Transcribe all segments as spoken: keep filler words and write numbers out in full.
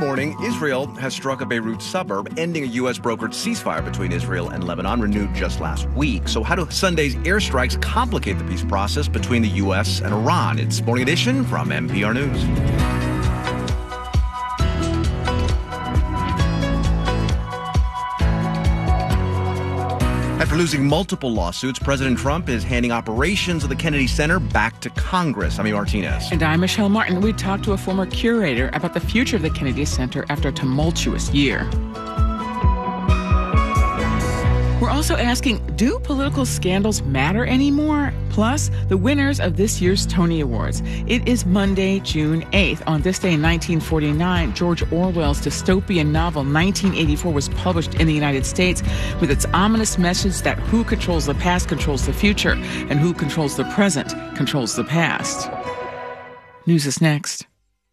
morning, Israel has struck a Beirut suburb, ending a U S brokered ceasefire between Israel and Lebanon, renewed just last week. So how do Sunday's airstrikes complicate the peace process between the U S and Iran? It's Morning Edition from N P R News. After losing multiple lawsuits, President Trump is handing operations of the Kennedy Center back to Congress. I'm Martinez. And I'm Michelle Martin. We talked to a former curator about the future of the Kennedy Center after a tumultuous year. We're also asking, do political scandals matter anymore? Plus, the winners of this year's Tony Awards. It is Monday, June eighth. On this day in nineteen forty-nine, George Orwell's dystopian novel nineteen eighty-four was published in the United States with its ominous message that who controls the past controls the future, and who controls the present controls the past. News is next.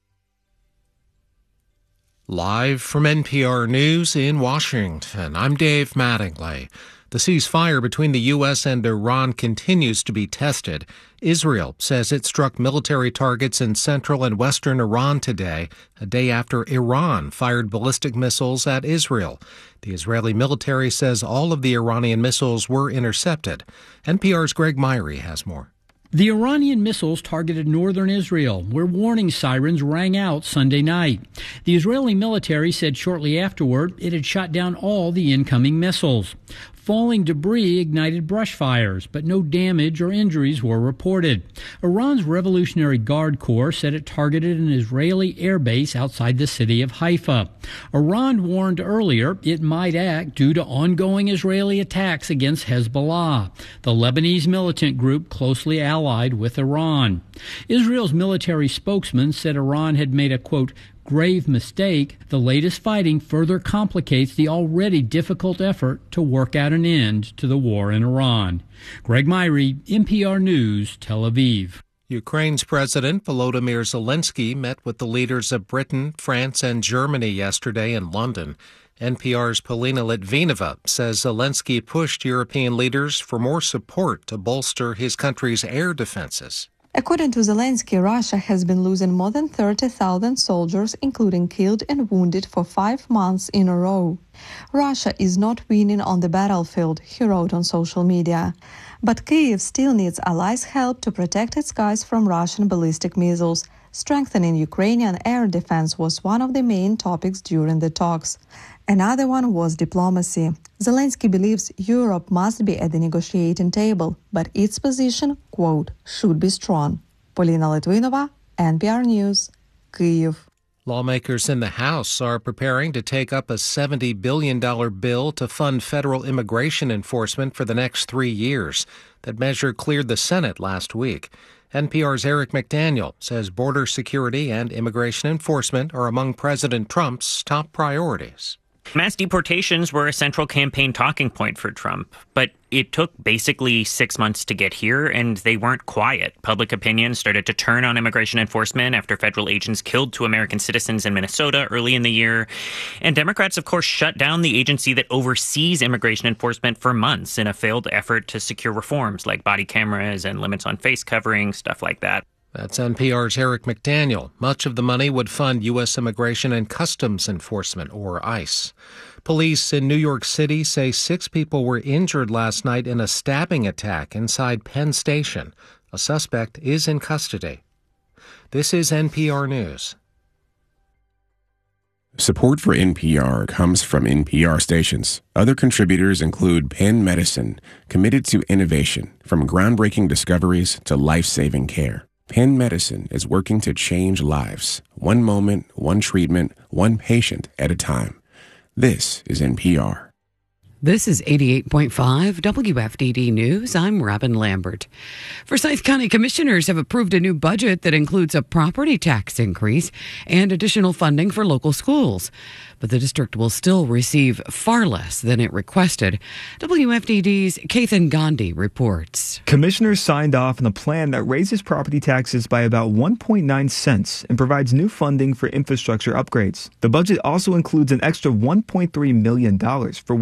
Live from N P R News in Washington, I'm Dave Mattingly. The ceasefire between the U S and Iran continues to be tested. Israel says it struck military targets in central and western Iran today, a day after Iran fired ballistic missiles at Israel. The Israeli military says all of the Iranian missiles were intercepted. N P R's Greg Myrie has more. The Iranian missiles targeted northern Israel, where warning sirens rang out Sunday night. The Israeli military said shortly afterward it had shot down all the incoming missiles. Falling debris ignited brush fires, but no damage or injuries were reported. Iran's Revolutionary Guard Corps said it targeted an Israeli airbase outside the city of Haifa. Iran warned earlier it might act due to ongoing Israeli attacks against Hezbollah, the Lebanese militant group closely allied with Iran. Israel's military spokesman said Iran had made a, quote, grave mistake. The latest fighting further complicates the already difficult effort to work out an end to the war in Iran. Greg Myrie, N P R News, Tel Aviv. Ukraine's President Volodymyr Zelensky met with the leaders of Britain, France, and Germany yesterday in London. N P R's Polina Litvinova says Zelensky pushed European leaders for more support to bolster his country's air defenses. According to Zelensky, Russia has been losing more than thirty thousand soldiers, including killed and wounded, for five months in a row. Russia is not winning on the battlefield, he wrote on social media. But Kyiv still needs allies' help to protect its skies from Russian ballistic missiles. Strengthening Ukrainian air defense was one of the main topics during the talks. Another one was diplomacy. Zelensky believes Europe must be at the negotiating table, but its position, quote, should be strong. Polina Litvinova, N P R News, Kyiv. Lawmakers in the House are preparing to take up a seventy billion dollars bill to fund federal immigration enforcement for the next three years. That measure cleared the Senate last week. N P R's Eric McDaniel says border security and immigration enforcement are among President Trump's top priorities. Mass deportations were a central campaign talking point for Trump, but it took basically six months to get here, and they weren't quiet. Public opinion started to turn on immigration enforcement after federal agents killed two American citizens in Minnesota early in the year. And Democrats, of course, shut down the agency that oversees immigration enforcement for months in a failed effort to secure reforms like body cameras and limits on face covering, stuff like that. That's N P R's Eric McDaniel. Much of the money would fund U S Immigration and Customs Enforcement, or ICE. Police in New York City say six people were injured last night in a stabbing attack inside Penn Station. A suspect is in custody. This is N P R News. Support for N P R comes from N P R stations. Other contributors include Penn Medicine, committed to innovation, from groundbreaking discoveries to life-saving care. Penn Medicine is working to change lives, one moment, one treatment, one patient at a time. This is N P R. This is eighty-eight point five W F D D News. I'm Robin Lambert. Forsyth County commissioners have approved a new budget that includes a property tax increase and additional funding for local schools. But the district will still receive far less than it requested. W F D D's Keithan Gandhi reports. Commissioners signed off on a plan that raises property taxes by about one point nine cents and provides new funding for infrastructure upgrades. The budget also includes an extra one point three million dollars for Winston-Salem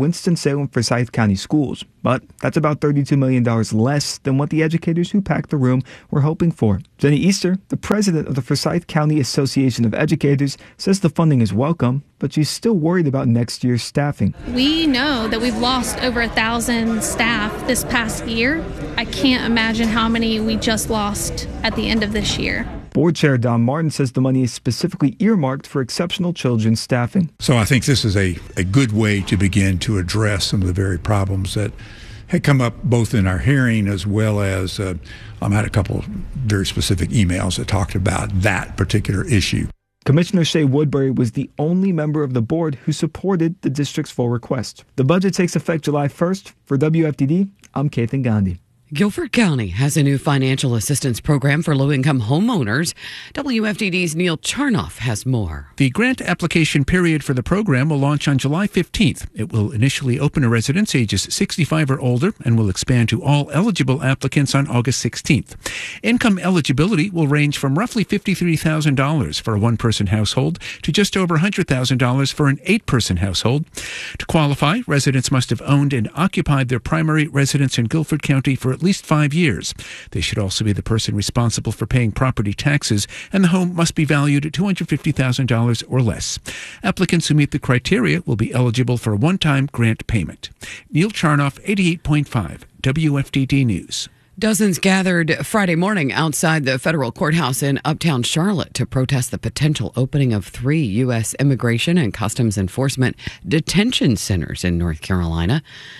Salem Forsyth County schools, but that's about thirty-two million dollars less than what the educators who packed the room were hoping for. Jenny Easter, the president of the Forsyth County Association of Educators, says the funding is welcome, but she's still worried about next year's staffing. We know that we've lost over a thousand staff this past year. I can't imagine how many we just lost at the end of this year. Board Chair Don Martin says the money is specifically earmarked for exceptional children's staffing. So I think this is a, a good way to begin to address some of the very problems that had come up both in our hearing as well as uh, I had a couple very specific emails that talked about that particular issue. Commissioner Shea Woodbury was the only member of the board who supported the district's full request. The budget takes effect July first. For W F D D, I'm Keithan Gandhi. Guilford County has a new financial assistance program for low-income homeowners. W F D D's Neil Charnoff has more. The grant application period for the program will launch on July fifteenth. It will initially open to residents ages sixty-five or older and will expand to all eligible applicants on August sixteenth. Income eligibility will range from roughly fifty-three thousand dollars for a one-person household to just over one hundred thousand dollars for an eight-person household. To qualify, residents must have owned and occupied their primary residence in Guilford County for at least five years. They should also be the person responsible for paying property taxes, and the home must be valued at two hundred fifty thousand dollars or less. Applicants who meet the criteria will be eligible for a one-time grant payment. Neil Charnoff, eighty-eight point five, W F D D News. Dozens gathered Friday morning outside the federal courthouse in uptown Charlotte to protest the potential opening of three U S Immigration and Customs Enforcement detention centers in North Carolina.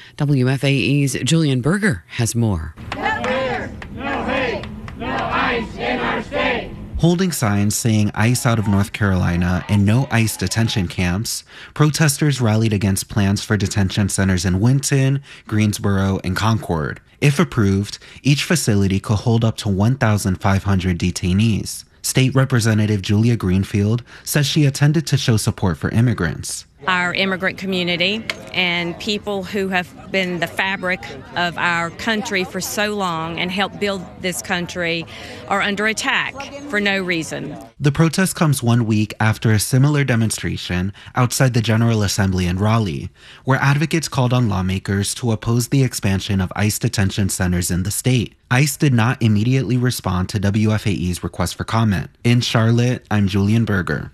W F A E's Julian Berger has more. No fear, no hate, no ICE in our state. Holding signs saying ICE out of North Carolina and no ICE detention camps, protesters rallied against plans for detention centers in Winton, Greensboro, and Concord. If approved, each facility could hold up to one thousand five hundred detainees. State Representative Julia Greenfield says she attended to show support for immigrants. Our immigrant community and people who have been the fabric of our country for so long and helped build this country are under attack for no reason. The protest comes one week after a similar demonstration outside the General Assembly in Raleigh, where advocates called on lawmakers to oppose the expansion of ICE detention centers in the state. ICE did not immediately respond to W F A E's request for comment. In Charlotte, I'm Julian Berger.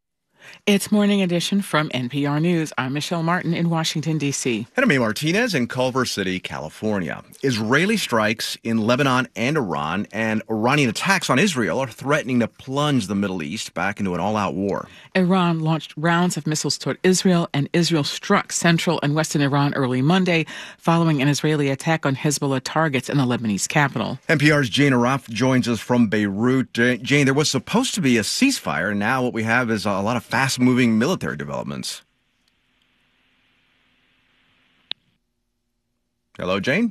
It's Morning Edition from N P R News. I'm Michelle Martin in Washington, D C. And I'm Amy Martinez in Culver City, California. Israeli strikes in Lebanon and Iran and Iranian attacks on Israel are threatening to plunge the Middle East back into an all-out war. Iran launched rounds of missiles toward Israel, and Israel struck central and western Iran early Monday following an Israeli attack on Hezbollah targets in the Lebanese capital. N P R's Jane Araf joins us from Beirut. Jane, there was supposed to be a ceasefire, and now what we have is a lot of fast moving military developments. Hello, Jane?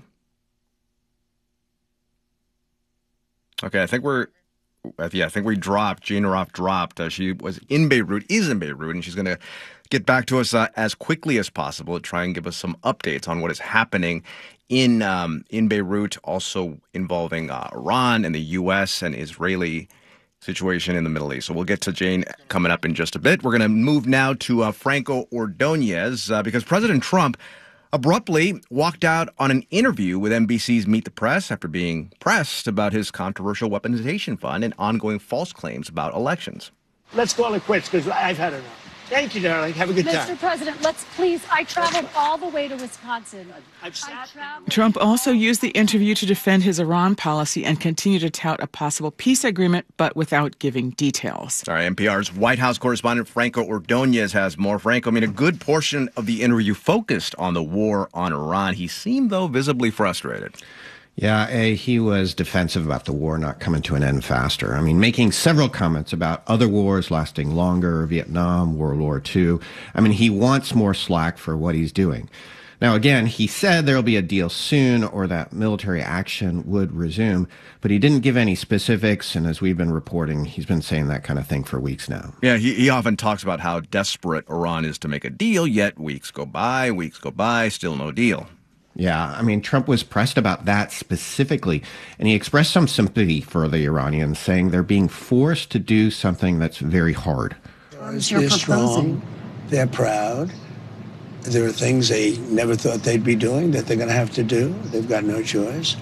Okay, I think we're, yeah, I think we dropped, Jane Araf dropped. Uh, she was in Beirut, is in Beirut, and she's going to get back to us uh, as quickly as possible to try and give us some updates on what is happening in um, in Beirut, also involving uh, Iran and the U S and Israeli situation in the Middle East. So we'll get to Jane coming up in just a bit. We're going to move now to uh, Franco Ordonez uh, because President Trump abruptly walked out on an interview with N B C's Meet the Press after being pressed about his controversial weaponization fund and ongoing false claims about elections. Let's call it quits because I've had enough. Thank you, darling. Have a good time. Mister President, let's please, I traveled all the way to Wisconsin. I've I traveled. Trump also used the interview to defend his Iran policy and continue to tout a possible peace agreement, but without giving details. Sorry, N P R's White House correspondent Franco Ordonez has more. Franco, I mean, a good portion of the interview focused on the war on Iran. He seemed, though, visibly frustrated. Yeah, uh, he was defensive about the war not coming to an end faster. I mean, making several comments about other wars lasting longer, Vietnam, World War Two. I mean, he wants more slack for what he's doing. Now, again, he said there'll be a deal soon or that military action would resume, but he didn't give any specifics. And as we've been reporting, he's been saying that kind of thing for weeks now. Yeah, he, he often talks about how desperate Iran is to make a deal, yet weeks go by, weeks go by, still no deal. Yeah, I mean, Trump was pressed about that specifically, and he expressed some sympathy for the Iranians, saying they're being forced to do something that's very hard. You're They're proposing. strong, they're proud, There are things they never thought they'd be doing that they're going to have to do. They've got no choice.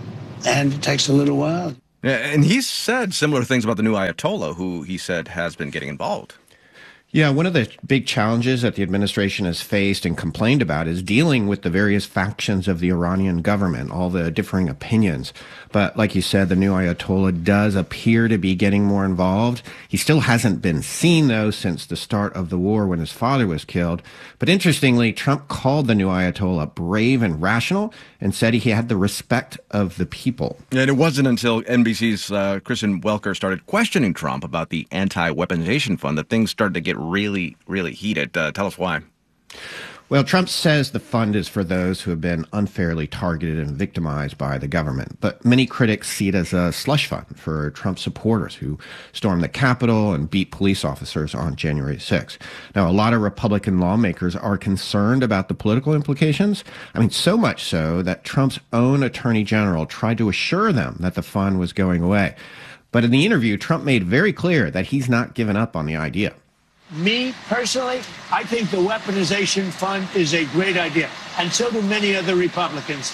And it takes a little while. Yeah, and he's said similar things about the new Ayatollah, who he said has been getting involved. Yeah, one of the big challenges that the administration has faced and complained about is dealing with the various factions of the Iranian government, all the differing opinions. But like you said, the new Ayatollah does appear to be getting more involved. He still hasn't been seen, though, since the start of the war when his father was killed. But interestingly, Trump called the new Ayatollah brave and rational and said he had the respect of the people. And it wasn't until N B C's uh, Kristen Welker started questioning Trump about the anti-weaponization fund that things started to get really, really heated. Uh, tell us why. Well, Trump says the fund is for those who have been unfairly targeted and victimized by the government. But many critics see it as a slush fund for Trump supporters who stormed the Capitol and beat police officers on January sixth. Now, a lot of Republican lawmakers are concerned about the political implications. I mean, so much so that Trump's own attorney general tried to assure them that the fund was going away. But in the interview, Trump made very clear that he's not given up on the idea. Me, personally, I think the weaponization fund is a great idea, and so do many other Republicans.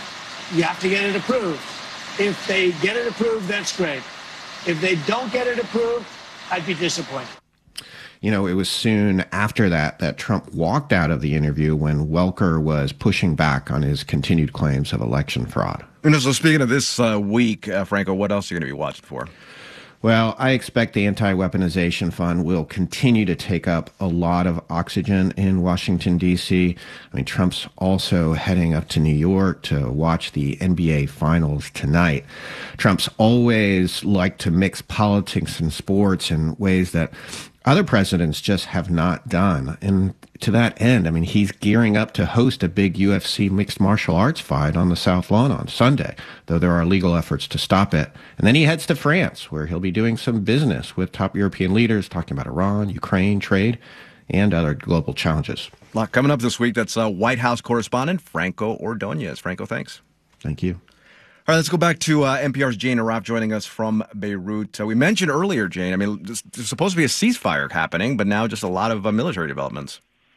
You have to get it approved. If they get it approved, that's great. If they don't get it approved, I'd be disappointed. You know, it was soon after that that Trump walked out of the interview when Welker was pushing back on his continued claims of election fraud. And so speaking of this uh, week, uh, Franco, what else are you going to be watching for? Well, I expect the anti-weaponization fund will continue to take up a lot of oxygen in Washington, D C. I mean, Trump's also heading up to New York to watch the N B A Finals tonight. Trump's always liked to mix politics and sports in ways that other presidents just have not done. And to that end, I mean, he's gearing up to host a big U F C mixed martial arts fight on the South Lawn on Sunday, though there are legal efforts to stop it. And then he heads to France, where he'll be doing some business with top European leaders, talking about Iran, Ukraine, trade, and other global challenges. A lot coming up this week. That's uh, White House correspondent Franco Ordonez. Franco, thanks. Thank you. All right, let's go back to uh, N P R's Jane Arraf joining us from Beirut. Uh, we mentioned earlier, Jane, I mean, there's, there's supposed to be a ceasefire happening, but now just a lot of uh, military developments.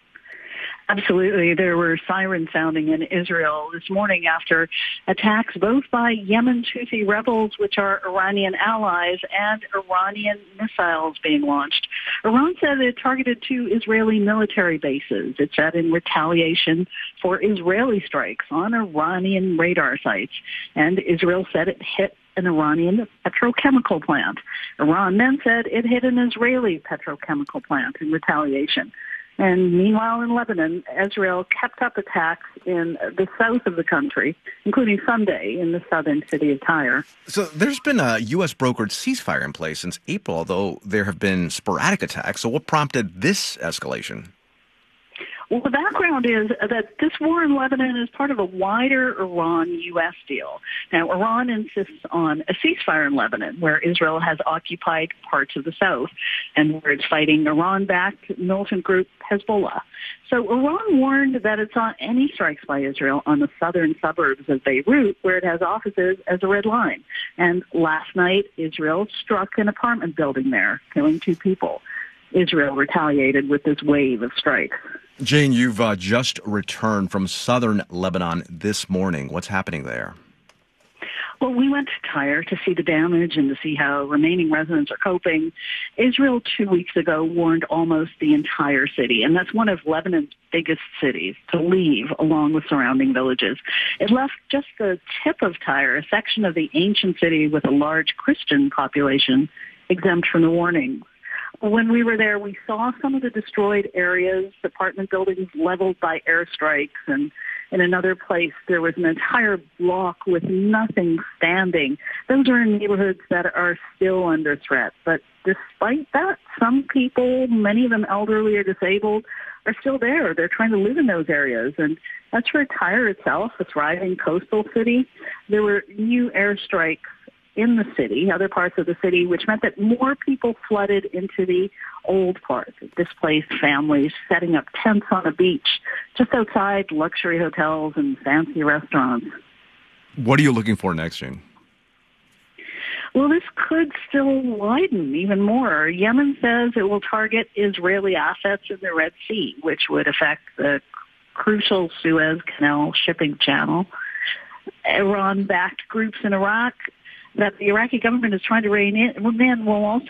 Absolutely. There were sirens sounding in Israel this morning after attacks both by Yemen's Houthi rebels, which are Iranian allies, and Iranian missiles being launched. Iran said it targeted two Israeli military bases. It said in retaliation for Israeli strikes on Iranian radar sites. And Israel said it hit an Iranian petrochemical plant. Iran then said it hit an Israeli petrochemical plant in retaliation. And meanwhile, in Lebanon, Israel kept up attacks in the south of the country, including Sunday in the southern city of Tyre. So there's been a U S brokered ceasefire in place since April, although there have been sporadic attacks. So what prompted this escalation? Well, the background is that this war in Lebanon is part of a wider Iran-U S deal. Now, Iran insists on a ceasefire in Lebanon, where Israel has occupied parts of the south and where it's fighting Iran-backed militant group Hezbollah. So Iran warned that it saw any strikes by Israel on the southern suburbs of Beirut, where it has offices, as a red line. And last night, Israel struck an apartment building there, killing two people. Israel retaliated with this wave of strikes. Jane, you've uh, just returned from southern Lebanon this morning. What's happening there? Well, we went to Tyre to see the damage and to see how remaining residents are coping. Israel two weeks ago warned almost the entire city, and that's one of Lebanon's biggest cities, to leave along with surrounding villages. It left just the tip of Tyre, a section of the ancient city with a large Christian population, exempt from the warnings. When we were there, we saw some of the destroyed areas, apartment buildings leveled by airstrikes, and in another place there was an entire block with nothing standing. Those are in neighborhoods that are still under threat. But despite that, some people, many of them elderly or disabled, are still there. They're trying to live in those areas. And that's where Tyre itself, a thriving coastal city, there were new airstrikes in the city, other parts of the city, which meant that more people flooded into the old parts, displaced families setting up tents on a beach just outside luxury hotels and fancy restaurants. What are you looking for next, Jane? Well, this could still widen even more. Yemen says it will target Israeli assets in the Red Sea, which would affect the crucial Suez Canal shipping channel. Iran-backed groups in Iraq that the Iraqi government is trying to rein in will also